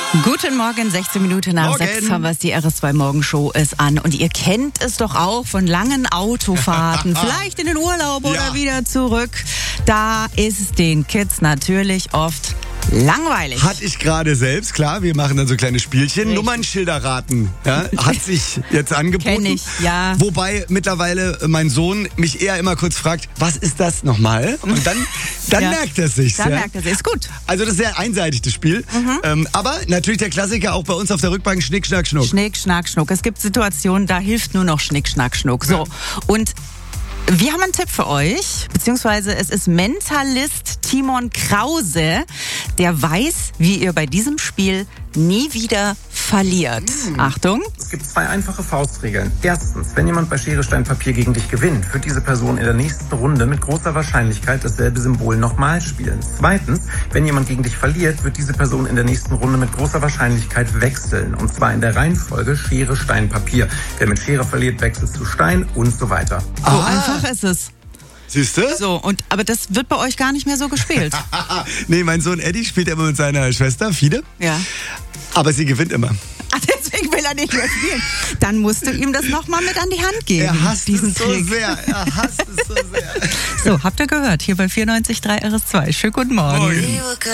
Guten Morgen, 16 Minuten nach Morgen. 6 haben wir es, die RS2 Morgenshow ist an. Und ihr kennt es doch auch von langen Autofahrten, vielleicht in den Urlaub oder wieder zurück. Da ist den Kids natürlich oft langweilig. Hatte ich gerade selbst, klar, wir machen dann so kleine Spielchen. Richtig. Nummernschilder raten, ja, hat sich jetzt angeboten. Kenn ich, ja. Wobei mittlerweile mein Sohn mich eher immer kurz fragt, was ist das nochmal? Und dann Ja. merkt er sich's. Da ja. merkt er sich, ist gut. Also das ist sehr einseitig, das Spiel. Aber natürlich der Klassiker auch bei uns auf der Rückbank, Schnick, Schnack, Schnuck. Schnick, Schnack, Schnuck. Es gibt Situationen, da hilft nur noch Schnick, Schnack, Schnuck. So, und wir haben einen Tipp für euch, beziehungsweise es ist Mentalist Timon Krause, der weiß, wie ihr bei diesem Spiel nie wieder verliert. Achtung. Es gibt 2 einfache Faustregeln. Erstens, wenn jemand bei Schere, Stein, Papier gegen dich gewinnt, wird diese Person in der nächsten Runde mit großer Wahrscheinlichkeit dasselbe Symbol nochmal spielen. Zweitens, wenn jemand gegen dich verliert, wird diese Person in der nächsten Runde mit großer Wahrscheinlichkeit wechseln. Und zwar in der Reihenfolge Schere, Stein, Papier. Wer mit Schere verliert, wechselt zu Stein und so weiter. So einfach ist es. Siehst du? So, aber das wird bei euch gar nicht mehr so gespielt. Nee, mein Sohn Eddie spielt immer mit seiner Schwester, Fide. Ja. Aber sie gewinnt immer. Ach, deswegen will er nicht mehr spielen. Dann musst du ihm das nochmal mit an die Hand geben. Er hasst diesen es so Trick. sehr. Er hasst es so sehr. So, habt ihr gehört? Hier bei 94.3 RS2. Schönen guten Morgen. Morgen.